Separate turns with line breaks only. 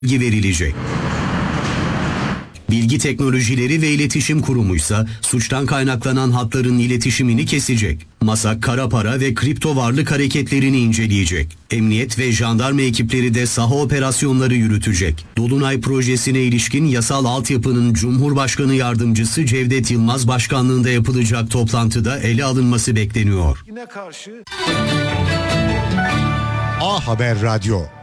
verilecek. Bilgi Teknolojileri ve İletişim Kurumu ise suçtan kaynaklanan hatların iletişimini kesecek. MASAK kara para ve kripto varlık hareketlerini inceleyecek. Emniyet ve jandarma ekipleri de saha operasyonları yürütecek. Dolunay projesine ilişkin yasal altyapının Cumhurbaşkanı Yardımcısı Cevdet Yılmaz başkanlığında yapılacak toplantıda ele alınması bekleniyor.
A Haber Radyo